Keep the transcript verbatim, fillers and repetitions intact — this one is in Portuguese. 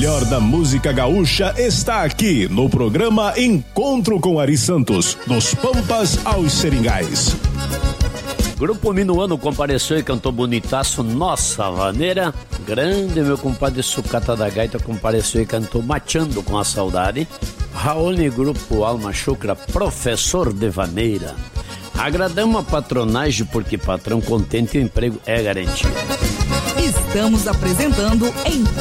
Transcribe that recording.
melhor da música gaúcha está aqui no programa Encontro com Ari Santos, dos Pampas aos Seringais. Grupo Minuano compareceu e cantou bonitaço Nossa Vaneira. Grande meu compadre Sucata da Gaita compareceu e cantou Mateando com a Saudade. Raoni Grupo Alma Chucra, Professor de Vaneira. Agradamos a patronagem porque patrão contente e o emprego é garantido. Estamos apresentando Encontro